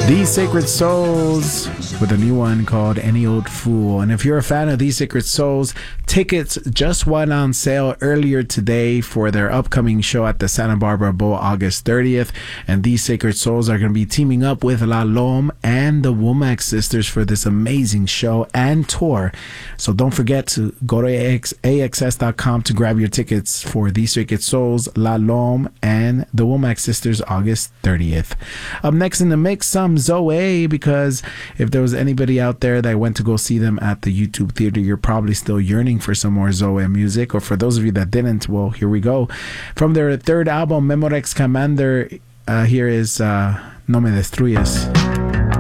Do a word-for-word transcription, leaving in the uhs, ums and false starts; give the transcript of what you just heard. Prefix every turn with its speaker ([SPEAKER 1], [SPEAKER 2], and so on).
[SPEAKER 1] These Sacred Souls with a new one called Any Old Fool. And if you're a fan of These Sacred Souls, tickets just went on sale earlier today for their upcoming show at the Santa Barbara Bowl August thirtieth. And These Sacred Souls are going to be teaming up with La Lome and the Womack Sisters for this amazing show and tour. So don't forget to go to A X S dot com to grab your tickets for These Sacred Souls, La Lome, and the Womack Sisters August thirtieth. Up next in the mix, some Zoe, because if there was anybody out there that went to go see them at the YouTube Theater, you're probably still yearning for some more Zoe music. Or for those of you that didn't, well, here we go. From their third album, Memorex Commander, uh, here is uh, No Me Destruyes.